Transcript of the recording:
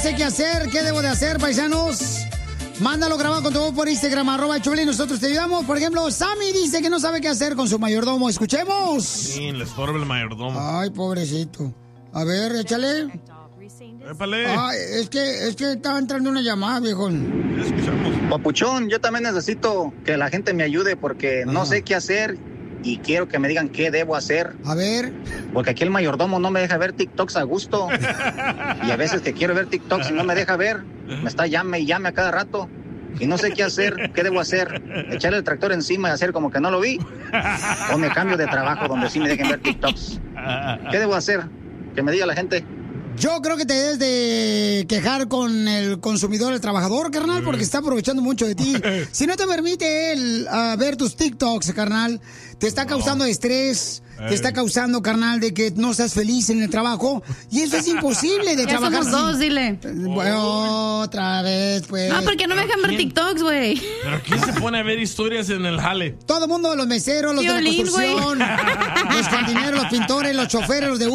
sé qué hacer, qué debo de hacer, paisanos. Mándalo grabado con tu voz por Instagram, @Choplin, nosotros te ayudamos. Por ejemplo, Sammy dice que no sabe qué hacer con su mayordomo. Escuchemos. Sí, le estorba el mayordomo. Ay, pobrecito. A ver, échale. Épale. Ay, es que estaba entrando una llamada, viejón. Escuchamos. Papuchón, yo también necesito que la gente me ayude porque no sé qué hacer y quiero que me digan qué debo hacer. A ver. Porque aquí el mayordomo no me deja ver TikToks a gusto. Y a veces que quiero ver TikToks y no me deja ver, me está llame y llame a cada rato. Y no sé qué hacer, qué debo hacer. Echarle el tractor encima y hacer como que no lo vi. O me cambio de trabajo donde sí me dejen ver TikToks. ¿Qué debo hacer? Que me diga la gente. Yo creo que te debes de quejar con el consumidor, el trabajador, carnal, porque está aprovechando mucho de ti. Si no te permite él ver tus TikToks, carnal, te está causando estrés, te está causando, carnal, de que no seas feliz en el trabajo. Y eso es imposible de ya trabajar. Somos dos, dile. Bueno, otra vez, pues. No, porque no me dejan ver TikToks, güey. ¿Pero quién se pone a ver historias en el jale? Todo el mundo, los meseros, los de la construcción, los jardineros, los pintores, los choferes, los de